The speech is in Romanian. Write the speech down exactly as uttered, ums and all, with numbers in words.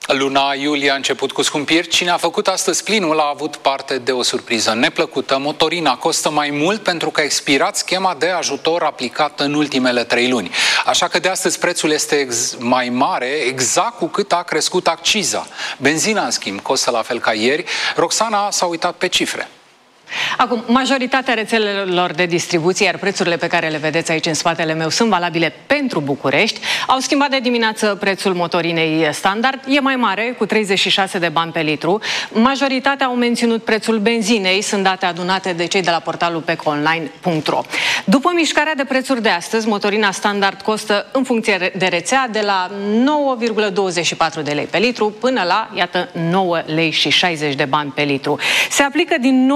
Luna iulie a început cu scumpiri. Cine a făcut astăzi plinul a avut parte de o surpriză neplăcută. Motorina costă mai mult pentru că a expirat schema de ajutor aplicată în ultimele trei luni. Așa că de astăzi prețul este ex- mai mare, exact cu cât a crescut acciza. Benzina, în schimb, costă la fel ca ieri. Roxana s-a uitat pe cifre. Acum, majoritatea rețelelor de distribuție, iar prețurile pe care le vedeți aici în spatele meu sunt valabile pentru București, au schimbat de dimineață prețul motorinei standard, e mai mare, cu treizeci și șase de bani pe litru. Majoritatea au menținut prețul benzinei, sunt date adunate de cei de la portalul peconline punct ro. După mișcarea de prețuri de astăzi, motorina standard costă, în funcție de rețea, de la nouă virgulă douăzeci și patru de lei pe litru până la, iată, nouă lei și șaizeci de bani pe litru. Se aplică din nou